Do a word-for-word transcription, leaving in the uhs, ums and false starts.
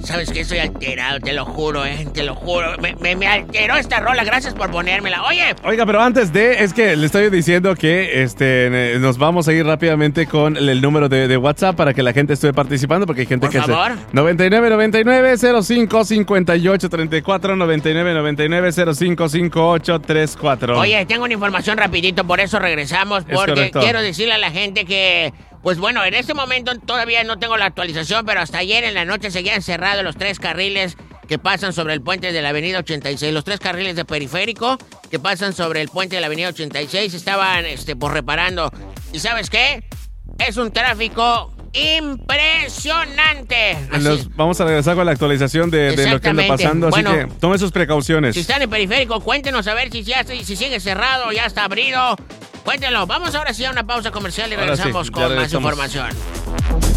¿Sabes qué? Estoy alterado, te lo juro, eh, te lo juro. Me, me, me alteró esta rola, gracias por ponérmela. Oye. Oiga, pero antes de, es que le estoy diciendo que este nos vamos a ir rápidamente con el número de, de WhatsApp para que la gente esté participando, porque hay gente por que favor. se... noventa y nueve noventa y nueve cero cinco cincuenta y ocho treinta y cuatro, noventa y nueve noventa y nueve cero cinco cincuenta y ocho treinta y cuatro. Oye, tengo una información rapidito, por eso regresamos, porque quiero decirle a la gente que... Pues bueno, en este momento todavía no tengo la actualización, pero hasta ayer en la noche seguían cerrados los tres carriles que pasan sobre el puente de la avenida ochenta y seis. Los tres carriles de periférico que pasan sobre el puente de la avenida ochenta y seis estaban este, pues, reparando. ¿Y sabes qué? Es un tráfico impresionante. Nos vamos a regresar con la actualización de, de lo que anda pasando, así bueno, que tome sus precauciones. Si están en periférico, cuéntenos a ver si, ya, si sigue cerrado o ya está abrido. Cuéntenlo. Vamos ahora sí a una pausa comercial y regresamos sí, con regresamos. más información.